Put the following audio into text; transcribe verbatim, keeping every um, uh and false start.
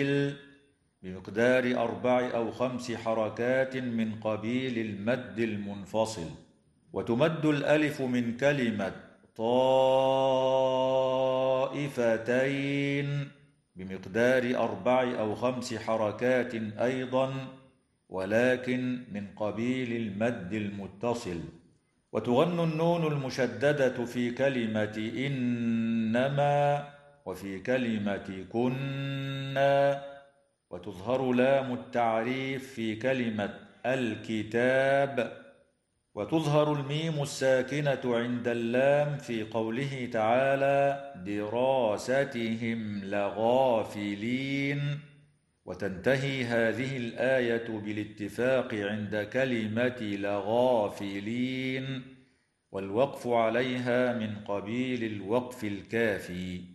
بمقدار أربع أو خمس حركات من قبيل المد المنفصل. وتمد الألف من كلمة طائفتين بمقدار أربع أو خمس حركات أيضا، ولكن من قبيل المد المتصل. وتغن النون المشددة في كلمة إنما وفي كلمة كنا. وتظهر لام التعريف في كلمة الكتاب. وتظهر الميم الساكنة عند اللام في قوله تعالى دراستهم لغافلين. وتنتهي هذه الآية بالاتفاق عند كلمة لغافلين، والوقف عليها من قبيل الوقف الكافي.